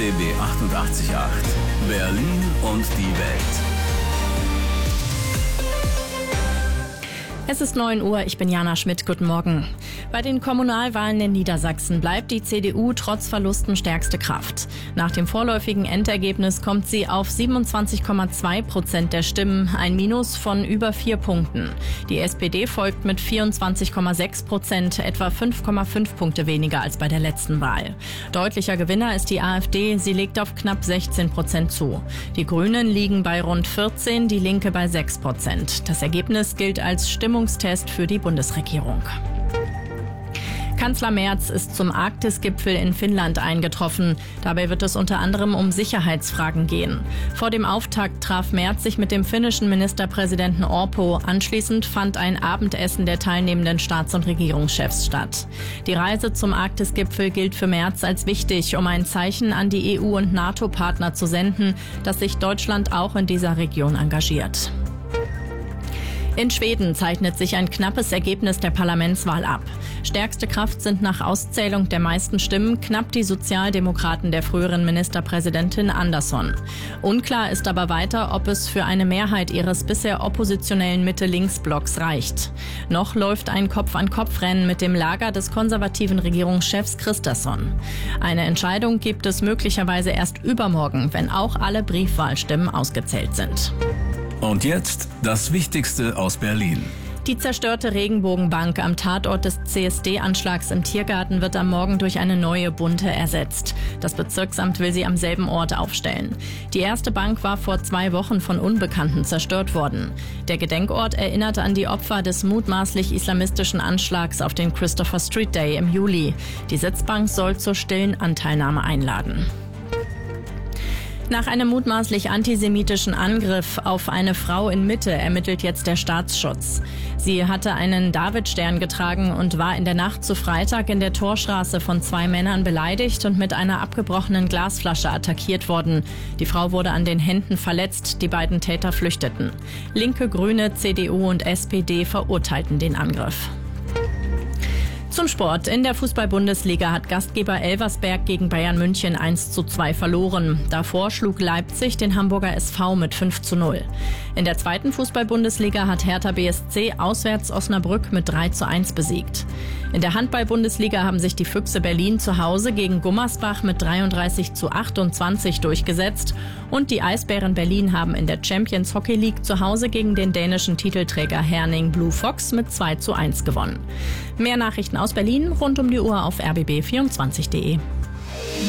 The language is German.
RBB 88.8. Berlin und die Welt. Es ist 9 Uhr, ich bin Jana Schmidt, guten Morgen. Bei den Kommunalwahlen in Niedersachsen bleibt die CDU trotz Verlusten stärkste Kraft. Nach dem vorläufigen Endergebnis kommt sie auf 27,2% der Stimmen, ein Minus von über 4 Punkten. Die SPD folgt mit 24,6%, etwa 5,5 Punkte weniger als bei der letzten Wahl. Deutlicher Gewinner ist die AfD, sie legt auf knapp 16% zu. Die Grünen liegen bei rund 14%, die Linke bei 6%. Das Ergebnis gilt als Stimmungstest für die Bundesregierung. Kanzler Merz ist zum Arktis-Gipfel in Finnland eingetroffen. Dabei wird es unter anderem um Sicherheitsfragen gehen. Vor dem Auftakt traf Merz sich mit dem finnischen Ministerpräsidenten Orpo. Anschließend fand ein Abendessen der teilnehmenden Staats- und Regierungschefs statt. Die Reise zum Arktis-Gipfel gilt für Merz als wichtig, um ein Zeichen an die EU- und NATO-Partner zu senden, dass sich Deutschland auch in dieser Region engagiert. In Schweden zeichnet sich ein knappes Ergebnis der Parlamentswahl ab. Stärkste Kraft sind nach Auszählung der meisten Stimmen knapp die Sozialdemokraten der früheren Ministerpräsidentin Andersson. Unklar ist aber weiter, ob es für eine Mehrheit ihres bisher oppositionellen Mitte-Links-Blocks reicht. Noch läuft ein Kopf-an-Kopf-Rennen mit dem Lager des konservativen Regierungschefs Kristersson. Eine Entscheidung gibt es möglicherweise erst übermorgen, wenn auch alle Briefwahlstimmen ausgezählt sind. Und jetzt das Wichtigste aus Berlin. Die zerstörte Regenbogenbank am Tatort des CSD-Anschlags im Tiergarten wird am Morgen durch eine neue bunte ersetzt. Das Bezirksamt will sie am selben Ort aufstellen. Die erste Bank war vor 2 Wochen von Unbekannten zerstört worden. Der Gedenkort erinnert an die Opfer des mutmaßlich islamistischen Anschlags auf den Christopher Street Day im Juli. Die Sitzbank soll zur stillen Anteilnahme einladen. Nach einem mutmaßlich antisemitischen Angriff auf eine Frau in Mitte ermittelt jetzt der Staatsschutz. Sie hatte einen Davidstern getragen und war in der Nacht zu Freitag in der Torstraße von 2 Männern beleidigt und mit einer abgebrochenen Glasflasche attackiert worden. Die Frau wurde an den Händen verletzt, die beiden Täter flüchteten. Linke, Grüne, CDU und SPD verurteilten den Angriff. Zum Sport. In der Fußball-Bundesliga hat Gastgeber Elversberg gegen Bayern München 1:2 verloren. Davor schlug Leipzig den Hamburger SV mit 5:0. In der zweiten Fußball-Bundesliga hat Hertha BSC auswärts Osnabrück mit 3:1 besiegt. In der Handball-Bundesliga haben sich die Füchse Berlin zu Hause gegen Gummersbach mit 33:28 durchgesetzt. Und die Eisbären Berlin haben in der Champions Hockey League zu Hause gegen den dänischen Titelträger Herning Blue Fox mit 2:1 gewonnen. Mehr Nachrichten aus Berlin rund um die Uhr auf rbb24.de.